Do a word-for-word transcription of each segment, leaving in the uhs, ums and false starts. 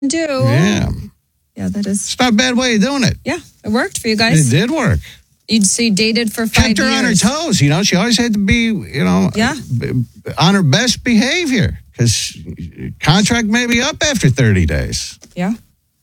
Do. Yeah. Yeah, that is. It's not a bad way of doing it. Yeah, it worked for you guys. It did work. You'd say dated for five Kept her years. on her toes. You know, she always had to be, you know, Yeah. on her best behavior because contract may be up after thirty days. Yeah.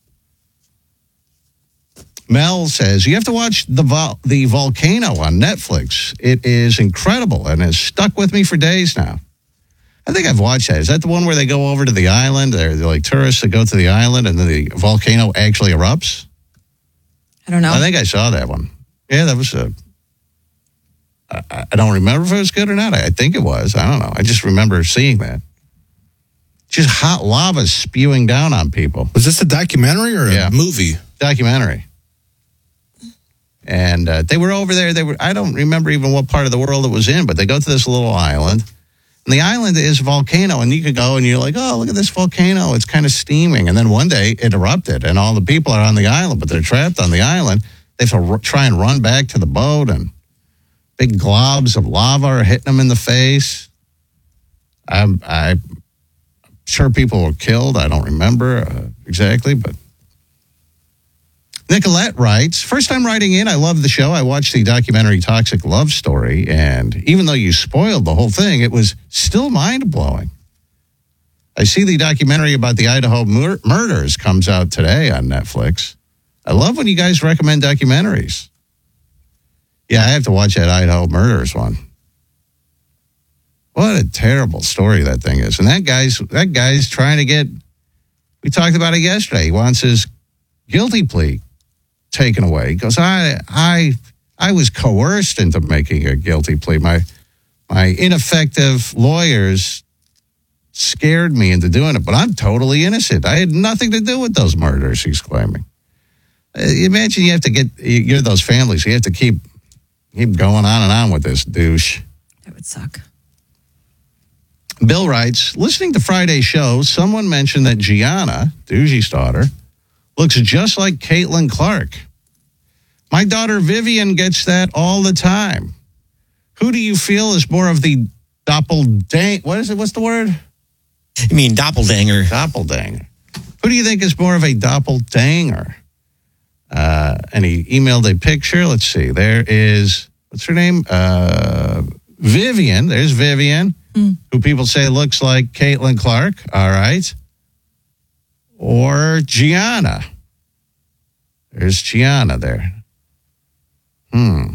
Mel says, you have to watch the vol- the volcano on Netflix. It is incredible and has stuck with me for days now. I think I've watched that. Is that the one where they go over to the island? They're, they're like tourists that go to the island and then the volcano actually erupts? I don't know. I think I saw that one. Yeah, that was a... I, I don't remember if it was good or not. I, I think it was. I don't know. I just remember seeing that. Just hot lava spewing down on people. Was this a documentary or a Yeah. movie? Documentary. And uh, they were over there. They were. I don't remember even what part of the world it was in, but they go to this little island. And the island is a volcano, and you could go and you're like, oh, look at this volcano. It's kind of steaming. And then one day it erupted, and all the people are on the island, but they're trapped on the island. They have to r- try and run back to the boat, and big globs of lava are hitting them in the face. I'm, I'm sure people were killed. I don't remember uh, exactly, but Nicolette writes, first time writing in, I love the show. I watched the documentary Toxic Love Story, and even though you spoiled the whole thing, it was still mind-blowing. I see the documentary about the Idaho mur- murders comes out today on Netflix. I love when you guys recommend documentaries. Yeah, I have to watch that Idaho murders one. What a terrible story that thing is. And that guy's that guy's trying to get, we talked about it yesterday. He wants his guilty plea taken away. He goes, I I I was coerced into making a guilty plea. My my ineffective lawyers scared me into doing it, but I'm totally innocent. I had nothing to do with those murders, he's claiming. Uh, imagine you have to get, you're those families, you have to keep keep going on and on with this douche. That would suck. Bill writes, listening to Friday's show, someone mentioned that Gianna, Dougie's daughter, looks just like Caitlin Clark. My daughter Vivian gets that all the time. Who do you feel is more of the doppelganger? What is it? What's the word? You mean doppelganger? Doppelganger. Who do you think is more of a doppelganger? Uh, and he emailed a picture. Let's see. There is, what's her name? Uh, Vivian. There's Vivian, mm. who people say looks like Caitlin Clark. All right. Or Gianna. There's Gianna there. Hmm.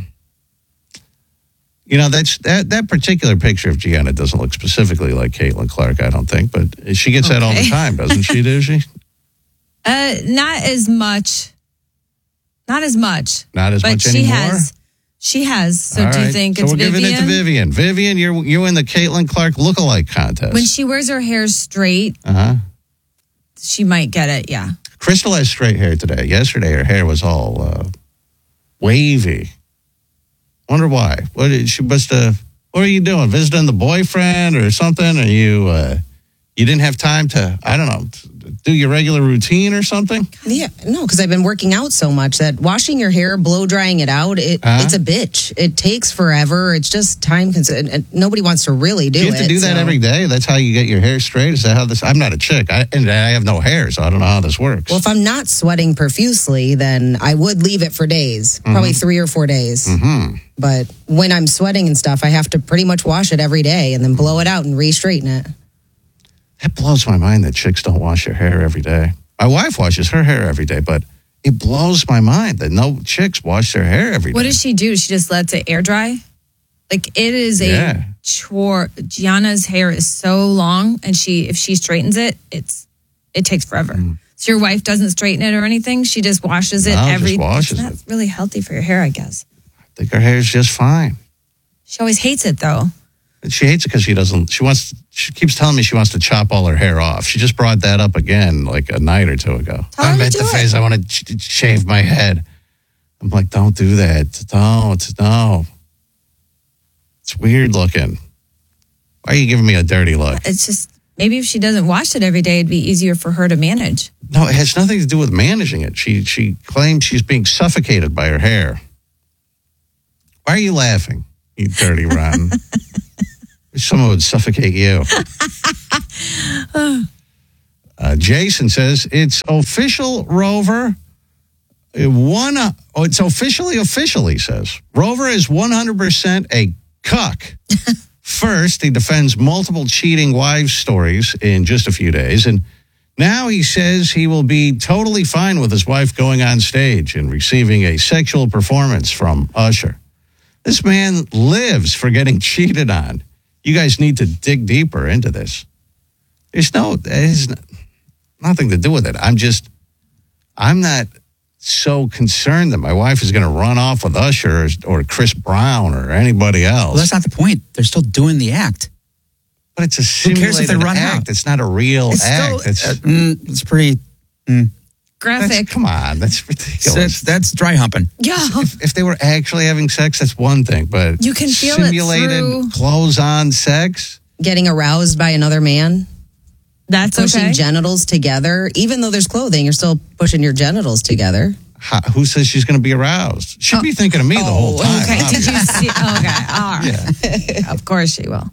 You know, that's that, that particular picture of Gianna doesn't look specifically like Caitlin Clark, I don't think, but she gets okay. that all the time, doesn't she, does she? Uh, not as much. Not as much. Not as but much she anymore? Has, she has. So all do right. you think so it's we're Vivian? giving it to Vivian. Vivian, you're, you're in the Caitlin Clark lookalike contest. When she wears her hair straight, uh-huh. she might get it, yeah. Crystal has straight hair today. Yesterday, her hair was all uh, wavy. Wonder why. What did she must have? What are you doing? Visiting the boyfriend or something? Are you? Uh, you didn't have time to? I don't know. Do your regular routine or something? Yeah, no, because I've been working out so much that washing your hair, blow drying it out, it, uh-huh. it's a bitch. It takes forever. It's just time consuming. Nobody wants to really do it. You have to do so. that every day. That's how you get your hair straight. Is that how this? I'm not a chick, I, and I have no hair, so I don't know how this works. Well, if I'm not sweating profusely, then I would leave it for days, mm-hmm. probably three or four days. Mm-hmm. But when I'm sweating and stuff, I have to pretty much wash it every day and then blow it out and re-straighten it. It blows my mind that chicks don't wash their hair every day. My wife washes her hair every day, but it blows my mind that no chicks wash their hair every day. What does she do? She just lets it air dry? Like, it is a yeah. chore. Gianna's hair is so long, and she if she straightens it, it's it takes forever. Mm. So your wife doesn't straighten it or anything? She just washes it no, every... just washes it's not it. really healthy for your hair, I guess. I think her hair is just fine. She always hates it, though. She hates it because she doesn't, she wants, she keeps telling me she wants to chop all her hair off. She just brought that up again like a night or two ago. Tell I her meant to the do face, it. I want to ch- shave my head. I'm like, don't do that. Don't, no. It's weird looking. Why are you giving me a dirty look? It's just, maybe if she doesn't wash it every day, it'd be easier for her to manage. No, it has nothing to do with managing it. She, she claims she's being suffocated by her hair. Why are you laughing, you dirty rotten? Someone would suffocate you. Uh, Jason says, it's official, Rover. One, uh, oh, it's officially official, he says. Rover is one hundred percent a cuck. First, he defends multiple cheating wives stories in just a few days, and now he says he will be totally fine with his wife going on stage and receiving a sexual performance from Usher. This man lives for getting cheated on. You guys need to dig deeper into this. There's no, there's nothing to do with it. I'm just, I'm not so concerned that my wife is going to run off with Usher or, or Chris Brown or anybody else. Well, that's not the point. They're still doing the act. But it's a simulated they run act. out? It's not a real It's act. still- it's uh, mm, it's pretty mm. Graphic. that's- come on, that's ridiculous. That's, that's dry humping. Yeah. if, if they were actually having sex, that's one thing. But You can feel it simulated through- clothes-on sex. Getting aroused by another man, That's pushing okay. genitals together. Even though there's clothing, you're still pushing your genitals together. How, who says she's going to be aroused? She'll be thinking of me the whole time. Okay. Did obviously. you see? Okay. All right. Yeah. Of course she will.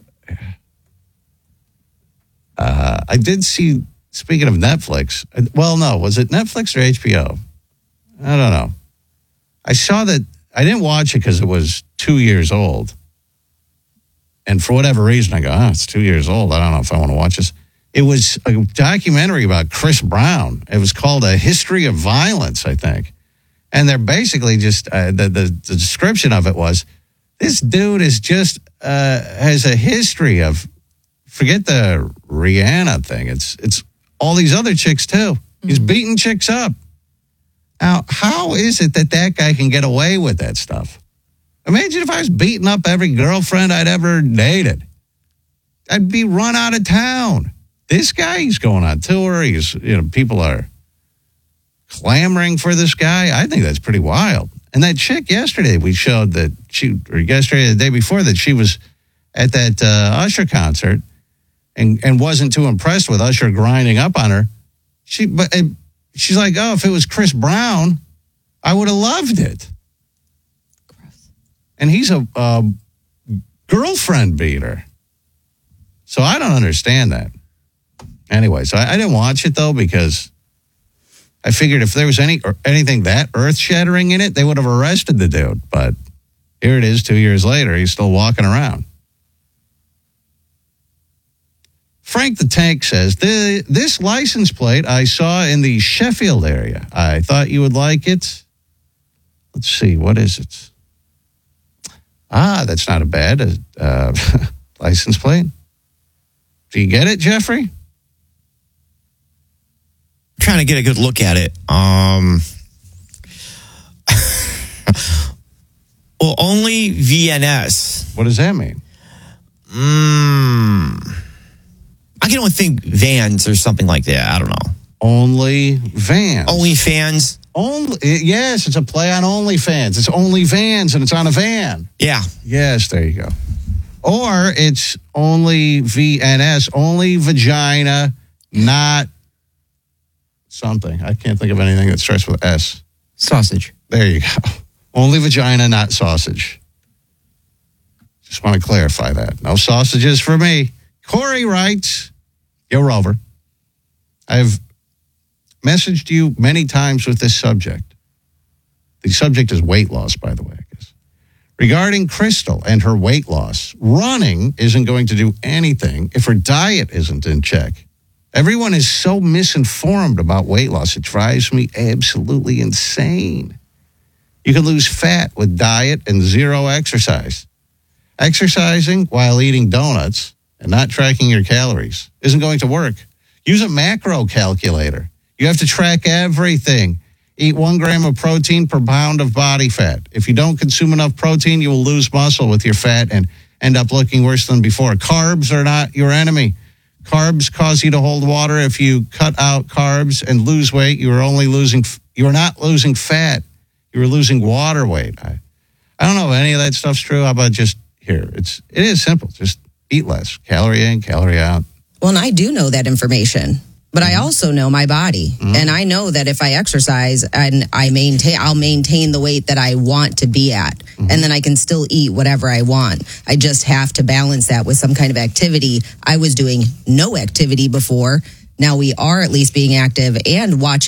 Uh, I did see, speaking of Netflix, uh, well, no, was it Netflix or H B O? I don't know. I saw that, I didn't watch it because it was two years old. And for whatever reason, I go, oh, it's two years old. I don't know if I want to watch this. It was a documentary about Chris Brown. It was called A History of Violence, I think. And they're basically just, uh, the, the, the description of it was, this dude is just, uh, has a history of, forget the Rihanna thing. It's it's all these other chicks, too. He's beating chicks up. Now, how is it that that guy can get away with that stuff? Imagine if I was beating up every girlfriend I'd ever dated. I'd be run out of town. This guy, he's going on tour. He's, you know, people are clamoring for this guy. I think that's pretty wild. And that chick yesterday, we showed that she, or yesterday, the day before, that she was at that uh, Usher concert. And, and wasn't too impressed with Usher grinding up on her. She, but uh, she's like, oh, if it was Chris Brown, I would have loved it. Gross. And he's a, a girlfriend beater. So I don't understand that. Anyway, so I, I didn't watch it though because I figured if there was any or anything that earth shattering in it, they would have arrested the dude. But here it is, two years later, he's still walking around. Frank the Tank says, the, this license plate I saw in the Sheffield area. I thought you would like it. Let's see, what is it? Ah, that's not a bad uh, license plate. Do you get it, Jeffrey? I'm trying to get a good look at it. Um, well, only V N S. What does that mean? Hmm. I can only think Vans or something like that. I don't know. Only Vans. Only fans. Only yes, it's a play on OnlyFans. It's Only Vans and it's on a van. Yeah. Yes, there you go. Or it's only V N S, only vagina, not something. I can't think of anything that starts with S. Sausage. There you go. Only vagina, not sausage. Just want to clarify that. No sausages for me. Corey writes, Yo, Rover, I've messaged you many times with this subject. The subject is weight loss, by the way, I guess. Regarding Crystal and her weight loss, running isn't going to do anything if her diet isn't in check. Everyone is so misinformed about weight loss. It drives me absolutely insane. You can lose fat with diet and zero exercise. Exercising while eating donuts and not tracking your calories isn't going to work. Use a macro calculator. You have to track everything. Eat one gram of protein per pound of body fat. If you don't consume enough protein, you will lose muscle with your fat and end up looking worse than before. Carbs are not your enemy. Carbs cause you to hold water. If you cut out carbs and lose weight, you are only losing, you are not losing fat. You are losing water weight. I, I don't know if any of that stuff's true. How about just here? It's, it is simple. Just eat less. Calorie in, calorie out. Well, and I do know that information, but I also know my body. Mm-hmm. And I know that if I exercise and I maintain, I'll maintain the weight that I want to be at. Mm-hmm. And then I can still eat whatever I want. I just have to balance that with some kind of activity. I was doing no activity before. Now we are at least being active and watch